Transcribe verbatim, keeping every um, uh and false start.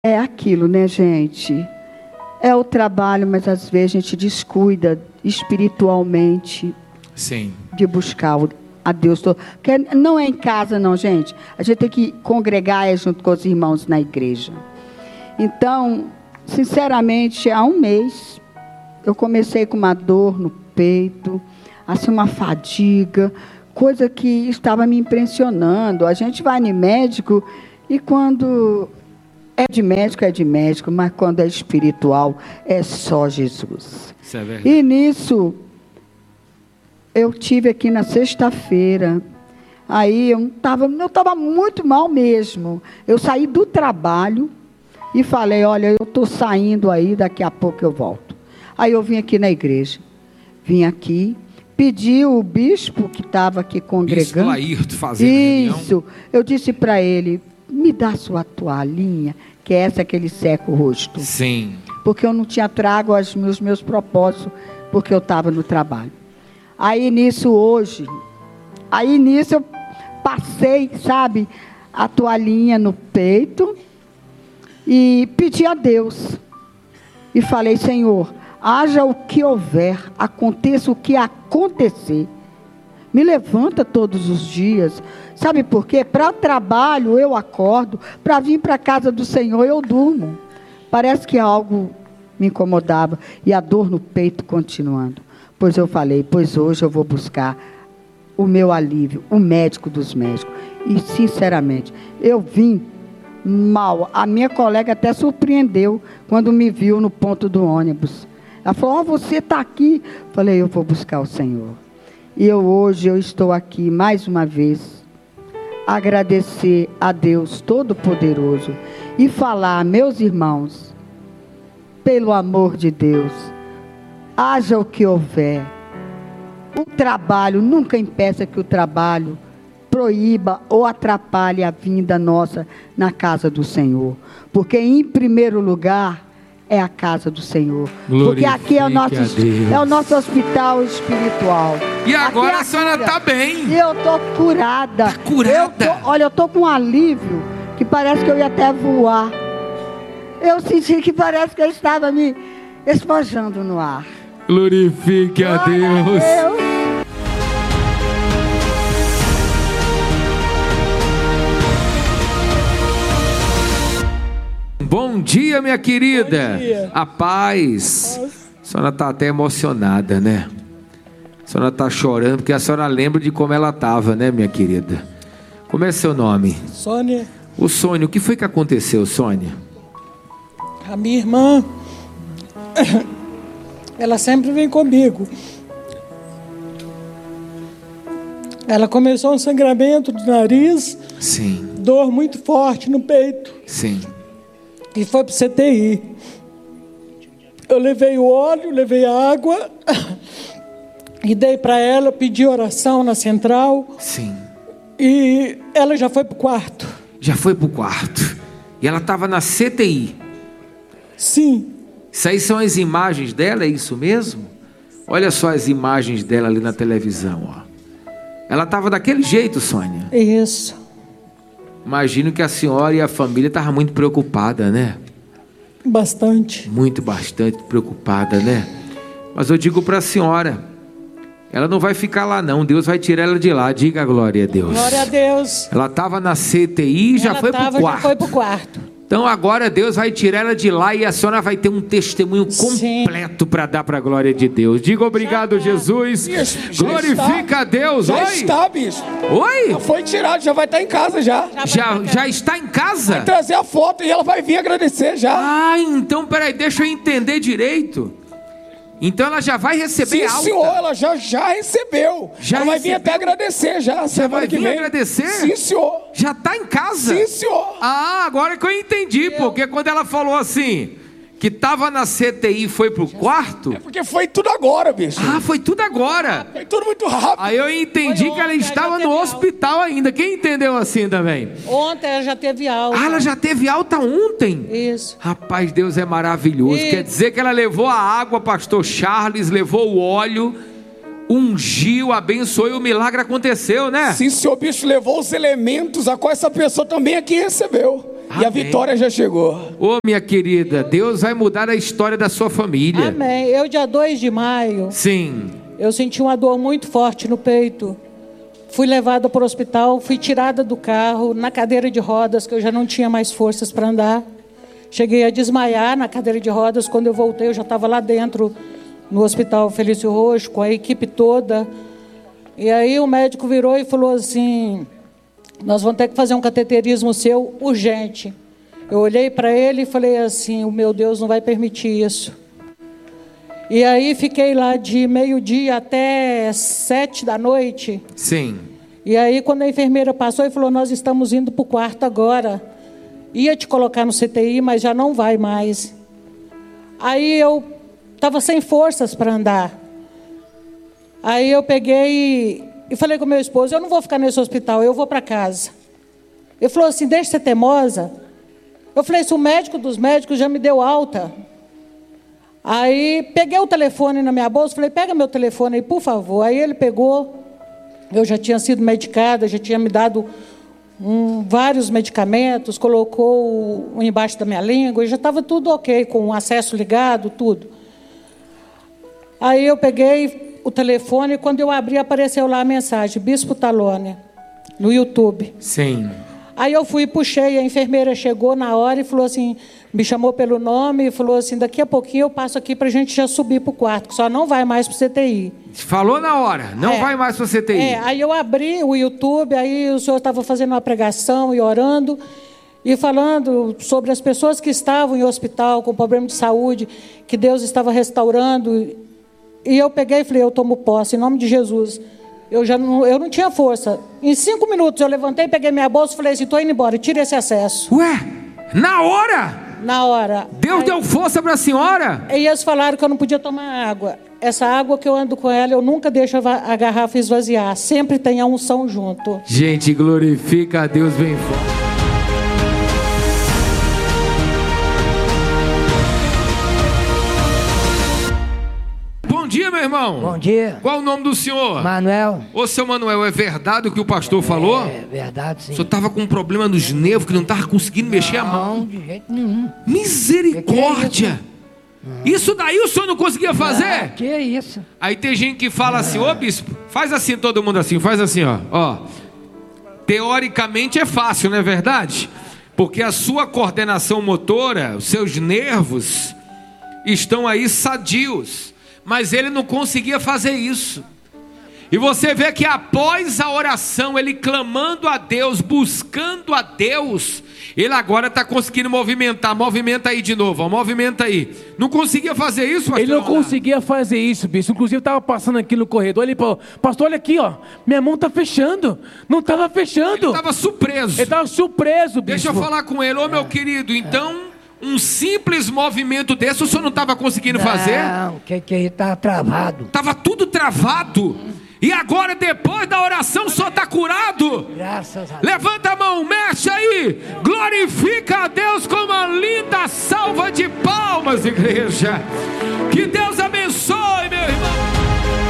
É aquilo, né, gente? É o trabalho, mas às vezes a gente descuida espiritualmente. Sim. De buscar a Deus. Porque não é em casa, não, gente. A gente tem que congregar junto com os irmãos na igreja. Então, sinceramente, há um mês, eu comecei com uma dor no peito, assim, uma fadiga, coisa que estava me impressionando. A gente vai no médico e quando é de médico, é de médico, mas quando é espiritual, é só Jesus. Isso é verdade. E nisso, eu tive aqui na sexta-feira, aí eu estava eu estava muito mal mesmo. Eu saí do trabalho e falei, olha, eu estou saindo aí, daqui a pouco eu volto. Aí eu vim aqui na igreja, vim aqui, pedi o bispo que estava aqui congregando. Bispo Laírto fazendo Isso, reunião. Eu disse para ele, me dá sua toalhinha, que é essa que ele seca o rosto. Sim. Porque eu não tinha trago os meus, meus propósitos, porque eu estava no trabalho. Aí nisso hoje, aí nisso eu passei, sabe, a toalhinha no peito e pedi a Deus. E falei, Senhor, haja o que houver, aconteça o que acontecer. Me levanta todos os dias. Sabe por quê? Para o trabalho eu acordo, para vir para a casa do Senhor eu durmo. Parece que algo me incomodava e a dor no peito continuando. Pois eu falei, pois hoje eu vou buscar o meu alívio, o médico dos médicos. E sinceramente, eu vim mal. A minha colega até surpreendeu quando me viu no ponto do ônibus. Ela falou, oh, você está aqui. Falei, eu vou buscar o Senhor. E eu hoje eu estou aqui mais uma vez, agradecer a Deus Todo-Poderoso e falar, meus irmãos, pelo amor de Deus, haja o que houver. O trabalho, nunca impeça que o trabalho proíba ou atrapalhe a vinda nossa na casa do Senhor. Porque em primeiro lugar é a casa do Senhor. Porque aqui é o nosso, é o nosso hospital espiritual. E agora a senhora está bem. E eu estou curada. Tá curada. Eu tô, olha, eu estou com um alívio que parece que eu ia até voar. Eu senti que parece que eu estava me esponjando no ar. Glorifique a Deus. a Deus. Bom dia, minha querida. Bom dia. A paz. A senhora está até emocionada, né? A senhora está chorando porque a senhora lembra de como ela estava, né, minha querida? Como é seu nome? Sônia. O Sônia, o que foi que aconteceu, Sônia? A minha irmã, ela sempre vem comigo. Ela começou um sangramento do nariz. Sim. Dor muito forte no peito. Sim. E foi para o C T I. Eu levei o óleo, levei a água e dei para ela, pedi oração na central. Sim. E ela já foi para o quarto. Já foi para o quarto. E ela estava na C T I. Sim. Isso aí são as imagens dela, é isso mesmo? Olha só as imagens dela ali na televisão, ó. Ela estava daquele jeito, Sônia? Isso. Imagino que a senhora e a família estavam muito preocupada, né? Bastante. Muito, bastante preocupada, né? Mas eu digo para a senhora, ela não vai ficar lá não, Deus vai tirar ela de lá, diga a glória a Deus. Glória a Deus. Ela estava na C T I e já foi para o quarto. Já foi para o quarto. Então agora Deus vai tirar ela de lá e a senhora vai ter um testemunho completo para dar para a glória de Deus. Diga obrigado, já, Jesus. Isso, glorifica está. a Deus. Já Oi? está, bicho. Oi? Já foi tirado, já vai estar em casa já. Já, já, já está em casa? Vai trazer a foto e ela vai vir agradecer já. Ah, então peraí, deixa eu entender direito. Então ela já vai receber Sim, alta? senhor, ela já, já recebeu. Já ela vai recebeu? vir até agradecer já. Já vai vir vem. agradecer? Sim, senhor. Já está em casa? Sim, senhor. Ah, agora que eu entendi, eu... porque quando ela falou assim, que estava na C T I e foi pro quarto... É porque foi tudo agora, bicho. Ah, foi tudo agora. Foi tudo muito rápido. Aí eu entendi foi que ela estava no hospital alta. ainda. Quem entendeu assim também? Ontem ela já teve alta. Ah, ela já teve alta ontem? Isso. Rapaz, Deus é maravilhoso. Isso. Quer dizer que ela levou a água, pastor Charles, levou o óleo, ungiu, abençoou e o milagre aconteceu, né? Sim, senhor, bicho, levou os elementos a qual essa pessoa também aqui recebeu. E a vitória já chegou. Ô, minha querida, Deus vai mudar a história da sua família. Amém. Eu, dia dois de maio, Sim. eu senti uma dor muito forte no peito. Fui levada para o hospital, fui tirada do carro, na cadeira de rodas, que eu já não tinha mais forças para andar. Cheguei a desmaiar na cadeira de rodas. Quando eu voltei, eu já estava lá dentro, no Hospital Felício Roxo, com a equipe toda. E aí o médico virou e falou assim: nós vamos ter que fazer um cateterismo seu urgente. Eu olhei para ele e falei assim: o meu Deus não vai permitir isso. E aí fiquei lá de meio-dia até sete da noite. Sim. E aí quando a enfermeira passou e falou: nós estamos indo para o quarto agora. Ia te colocar no C T I, mas já não vai mais. Aí eu estava sem forças para andar. Aí eu peguei e, e falei com meu esposo: eu não vou ficar nesse hospital, eu vou para casa. Ele falou assim: deixa de ser teimosa. Eu falei: se o médico dos médicos já me deu alta. Aí peguei o telefone na minha bolsa, falei: pega meu telefone aí, por favor. Aí ele pegou, eu já tinha sido medicada, já tinha me dado um, vários medicamentos, colocou um embaixo da minha língua, e já estava tudo ok, com o acesso ligado, tudo. Aí eu peguei o telefone, e quando eu abri, apareceu lá a mensagem: Bispo Talone, no YouTube. Sim. Aí eu fui e puxei, a enfermeira chegou na hora e falou assim, me chamou pelo nome e falou assim: daqui a pouquinho eu passo aqui para a gente já subir para o quarto, que só não vai mais para o C T I. Falou na hora, não é, vai mais para o C T I. É, aí eu abri o YouTube, aí o senhor estava fazendo uma pregação e orando, e falando sobre as pessoas que estavam em hospital com problema de saúde, que Deus estava restaurando. E eu peguei e falei: eu tomo posse, em nome de Jesus. Eu, já não, eu não tinha força. Em cinco minutos eu levantei, peguei minha bolsa e falei assim: estou indo embora, tira esse acesso. Ué, na hora? Na hora. Deus Aí, deu força para a senhora? E eles falaram que eu não podia tomar água. Essa água que eu ando com ela, eu nunca deixo a garrafa esvaziar. Sempre tem a unção junto. Gente, glorifica a Deus bem forte. Bom dia, meu irmão. Bom dia. Qual o nome do senhor? Manuel. Ô, seu Manuel, é verdade o que o pastor falou? É verdade, sim. O senhor estava com um problema nos nervos, que não estava conseguindo mexer a mão. Não, de jeito nenhum. Misericórdia. Que que é isso? Isso daí o senhor não conseguia fazer? Ah, que é isso? Aí tem gente que fala assim: ô bispo, faz assim, todo mundo assim, faz assim, ó, ó. Teoricamente é fácil, não é verdade? Porque a sua coordenação motora, os seus nervos estão aí sadios. Mas ele não conseguia fazer isso. E você vê que após a oração, ele clamando a Deus, buscando a Deus, ele agora está conseguindo movimentar. Movimenta aí de novo, ó, movimenta aí. Não conseguia fazer isso, pastor? Ele não conseguia fazer isso, bicho. Inclusive estava passando aqui no corredor, ele falou: pastor, olha aqui, ó, minha mão está fechando. Não estava fechando. Ele estava surpreso. Ele estava surpreso, bicho. Deixa eu falar com ele: ô meu querido, então um simples movimento desse o senhor não estava conseguindo não, fazer? Não, que que está travado. Estava tudo travado. E agora, depois da oração, o senhor está curado? Graças a Deus. Levanta a mão, mexe aí. Glorifica a Deus com uma linda salva de palmas, igreja. Que Deus abençoe.